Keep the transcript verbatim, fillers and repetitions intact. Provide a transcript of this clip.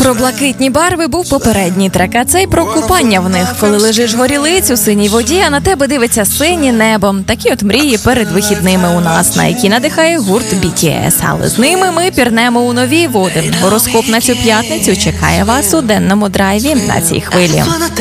Про блакитні барви був попередній трек, а цей про купання в них. Коли лежиш горілиць у синій воді, а на тебе дивиться синє небо. Такі от мрії перед вихідними у нас, на які надихає гурт бі ті ес. Але з ними ми пірнемо у нові води. Гороскоп на цю п'ятницю чекає вас у денному драйві на цій хвилі.